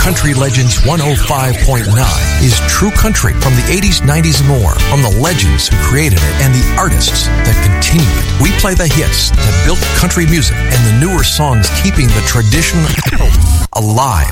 Country Legends 105.9 is true country from the 80s, 90s, and more. From the legends who created it and the artists that continue it. We play the hits that built country music and the newer songs keeping the tradition alive.